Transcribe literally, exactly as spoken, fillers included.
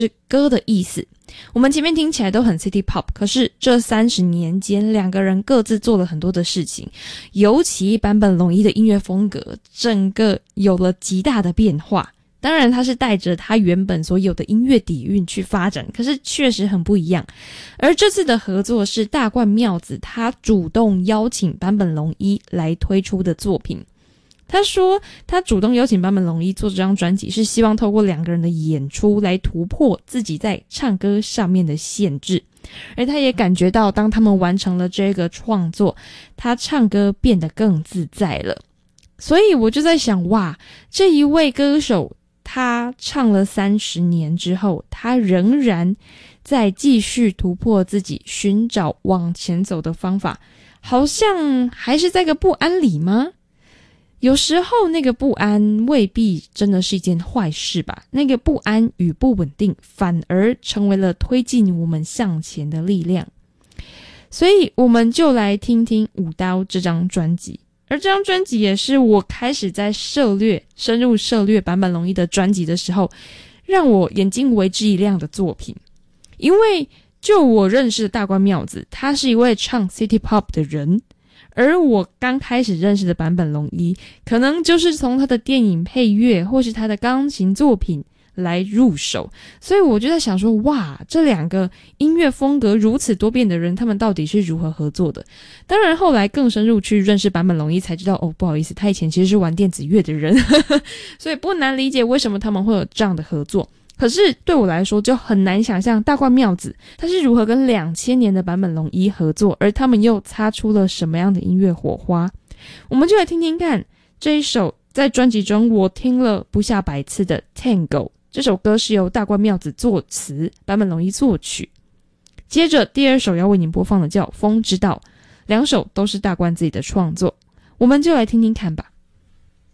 是歌的意思。我们前面听起来都很 City Pop， 可是这三十年间两个人各自做了很多的事情，尤其坂本龙一的音乐风格整个有了极大的变化。当然他是带着他原本所有的音乐底蕴去发展，可是确实很不一样。而这次的合作是大冠妙子他主动邀请坂本龙一来推出的作品。他说他主动邀请坂本龙一做这张专辑是希望透过两个人的演出来突破自己在唱歌上面的限制，而他也感觉到当他们完成了这个创作，他唱歌变得更自在了。所以我就在想，哇，这一位歌手他唱了三十年之后，他仍然在继续突破自己，寻找往前走的方法，好像还是在个不安里吗？有时候那个不安未必真的是一件坏事吧，那个不安与不稳定反而成为了推进我们向前的力量。所以我们就来听听舞刀这张专辑，而这张专辑也是我开始在涉略深入涉略坂本龙一的专辑的时候让我眼睛为之一亮的作品。因为就我认识的大冠妙子，他是一位唱 City Pop 的人，而我刚开始认识的坂本龙一可能就是从他的电影配乐或是他的钢琴作品来入手，所以我就在想说，哇，这两个音乐风格如此多变的人，他们到底是如何合作的？当然后来更深入去认识坂本龙一才知道，哦，不好意思，他以前其实是玩电子乐的人所以不难理解为什么他们会有这样的合作。可是对我来说就很难想象大冠妙子他是如何跟两千年的坂本龙一合作，而他们又擦出了什么样的音乐火花。我们就来听听看这一首在专辑中我听了不下百次的 Tango， 这首歌是由大冠妙子作词，坂本龙一作曲。接着第二首要为您播放的叫风之道，两首都是大冠自己的创作，我们就来听听看吧。